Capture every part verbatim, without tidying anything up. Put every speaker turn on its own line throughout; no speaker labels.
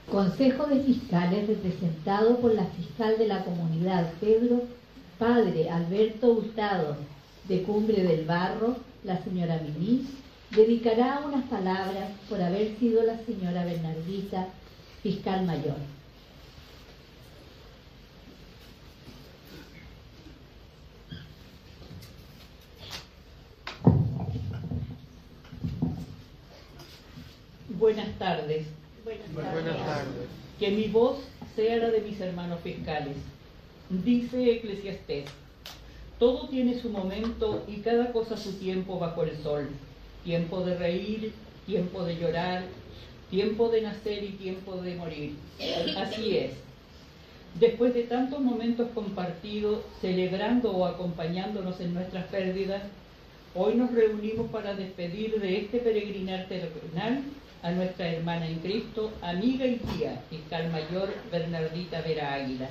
Consejo de Fiscales representado por la fiscal de la comunidad Pedro, padre Alberto Hurtado, de Cumbre del Barro, la señora Minis, dedicará unas palabras por haber sido la señora Bernardita, fiscal mayor.
Buenas tardes.
Buenas tardes. Buenas tardes.
Que mi voz sea la de mis hermanos fiscales. Dice Eclesiastés: todo tiene su momento y cada cosa su tiempo bajo el sol. Tiempo de reír, tiempo de llorar, tiempo de nacer y tiempo de morir. Así es. Después de tantos momentos compartidos, celebrando o acompañándonos en nuestras pérdidas, hoy nos reunimos para despedir de este peregrinar terrenal a nuestra hermana en Cristo, amiga y tía, fiscal mayor Bernardita Vera Águila.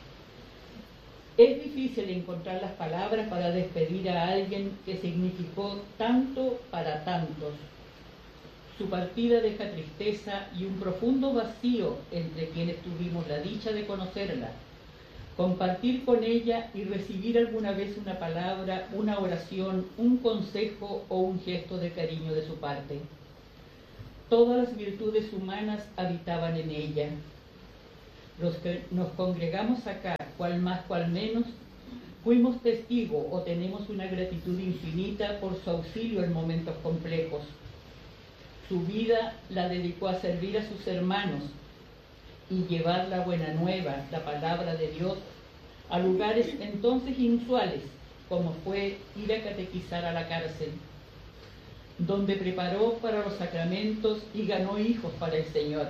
Es difícil encontrar las palabras para despedir a alguien que significó tanto para tantos. Su partida deja tristeza y un profundo vacío entre quienes tuvimos la dicha de conocerla, compartir con ella y recibir alguna vez una palabra, una oración, un consejo o un gesto de cariño de su parte. Todas las virtudes humanas habitaban en ella. Los que nos congregamos acá, cual más, cual menos, fuimos testigos o tenemos una gratitud infinita por su auxilio en momentos complejos. Su vida la dedicó a servir a sus hermanos y llevar la buena nueva, la palabra de Dios, a lugares entonces inusuales, como fue ir a catequizar a la cárcel, donde preparó para los sacramentos y ganó hijos para el Señor.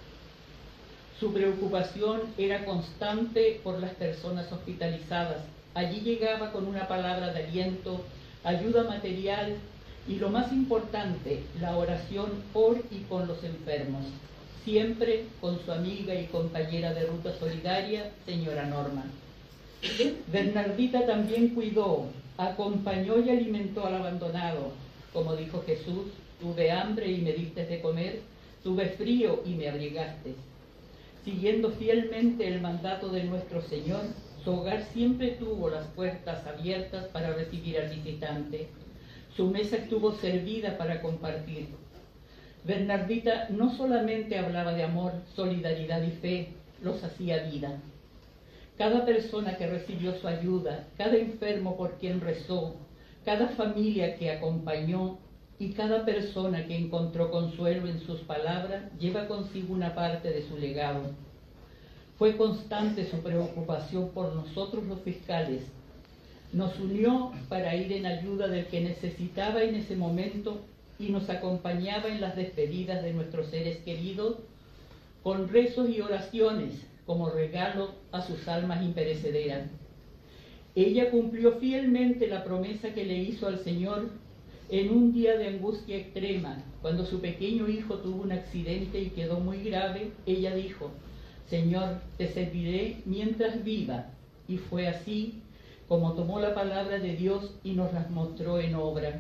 Su preocupación era constante por las personas hospitalizadas. Allí llegaba con una palabra de aliento, ayuda material y, lo más importante, la oración por y con los enfermos, siempre con su amiga y compañera de ruta solidaria, señora Norma. Bernardita también cuidó, acompañó y alimentó al abandonado. Como dijo Jesús: tuve hambre y me diste de comer, tuve frío y me abrigaste. Siguiendo fielmente el mandato de nuestro Señor, su hogar siempre tuvo las puertas abiertas para recibir al visitante. Su mesa estuvo servida para compartir. Bernardita no solamente hablaba de amor, solidaridad y fe, los hacía vida. Cada persona que recibió su ayuda, cada enfermo por quien rezó, cada familia que acompañó y cada persona que encontró consuelo en sus palabras lleva consigo una parte de su legado. Fue constante su preocupación por nosotros los fiscales. Nos unió para ir en ayuda del que necesitaba en ese momento y nos acompañaba en las despedidas de nuestros seres queridos con rezos y oraciones como regalo a sus almas imperecederas. Ella cumplió fielmente la promesa que le hizo al Señor en un día de angustia extrema, cuando su pequeño hijo tuvo un accidente y quedó muy grave. Ella dijo: Señor, te serviré mientras viva. Y fue así como tomó la palabra de Dios y nos las mostró en obra.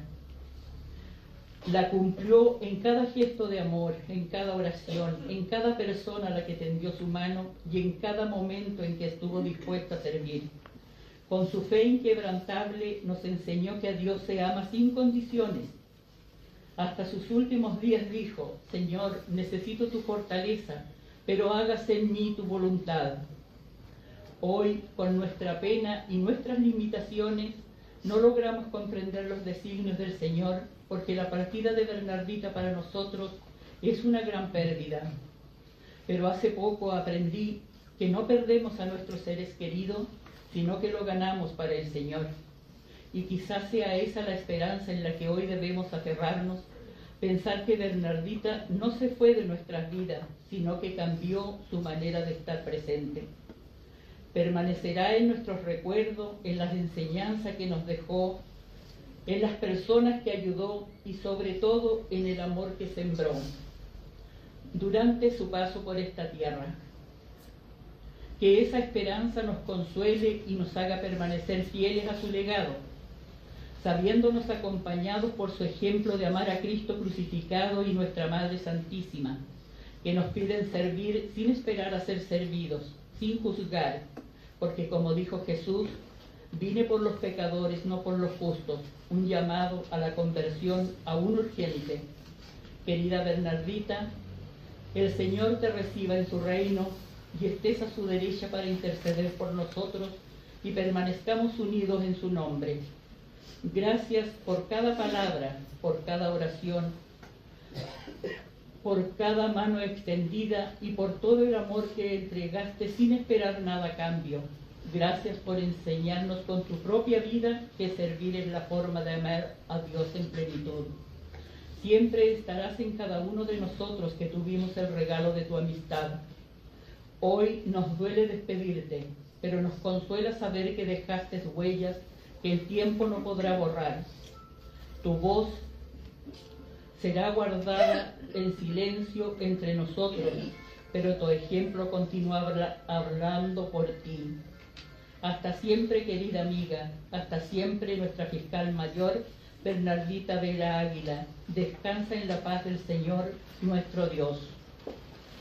La cumplió en cada gesto de amor, en cada oración, en cada persona a la que tendió su mano y en cada momento en que estuvo dispuesta a servir. Con su fe inquebrantable nos enseñó que a Dios se ama sin condiciones. Hasta sus últimos días dijo: Señor, necesito tu fortaleza, pero hágase en mí tu voluntad. Hoy, con nuestra pena y nuestras limitaciones, no logramos comprender los designios del Señor, porque la partida de Bernardita para nosotros es una gran pérdida. Pero hace poco aprendí que no perdemos a nuestros seres queridos, sino que lo ganamos para el Señor. Y quizás sea esa la esperanza en la que hoy debemos aferrarnos, pensar que Bernardita no se fue de nuestras vidas, sino que cambió su manera de estar presente. Permanecerá en nuestros recuerdos, en las enseñanzas que nos dejó, en las personas que ayudó y sobre todo en el amor que sembró durante su paso por esta tierra. Que esa esperanza nos consuele y nos haga permanecer fieles a su legado, sabiéndonos acompañados por su ejemplo de amar a Cristo crucificado y nuestra Madre Santísima, que nos piden servir sin esperar a ser servidos, sin juzgar, porque como dijo Jesús, vine por los pecadores, no por los justos, un llamado a la conversión aún urgente. Querida Bernardita, el Señor te reciba en su reino y estés a su derecha para interceder por nosotros y permanezcamos unidos en su nombre. Gracias por cada palabra, por cada oración, por cada mano extendida y por todo el amor que entregaste sin esperar nada a cambio. Gracias por enseñarnos con tu propia vida que servir es la forma de amar a Dios en plenitud. Siempre estarás en cada uno de nosotros que tuvimos el regalo de tu amistad. Hoy nos duele despedirte, pero nos consuela saber que dejaste huellas que el tiempo no podrá borrar. Tu voz será guardada en silencio entre nosotros, pero tu ejemplo continúa hablando por ti. Hasta siempre, querida amiga, hasta siempre nuestra fiscal mayor, Bernardita Vera Águila. Descansa en la paz del Señor, nuestro Dios.